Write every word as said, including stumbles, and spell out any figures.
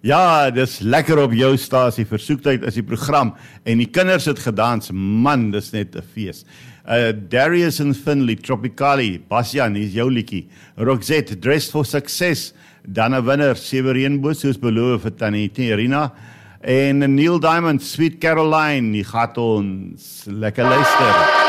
Ja, dis lekker op jou stasie, versoektyd is die program, en die kinders het gedans, man, dis net 'n fees. Uh, Darius and Finley, Tropicali, Bastian, hier is jou liedjie, Roxette, Dressed for Success, Dana Winner, sewe reënboog, soos beloof vir Tannie Irina, en Neil Diamond, Sweet Caroline, die gaat ons lekker luister.